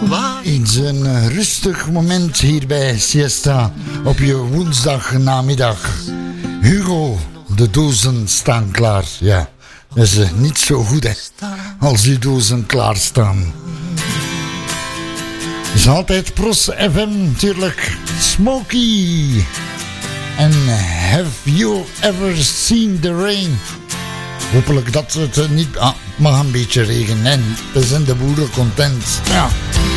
Eens een rustig moment hier bij Siesta op je woensdagnamiddag. Hugo, de dozen staan klaar. Ja, dat is niet zo goed hè, als die dozen klaarstaan. Is altijd Pros FM natuurlijk. Smokey. En have you ever seen the rain? Hopelijk dat het niet mag een beetje regenen. En we zijn de boeren content. Ja.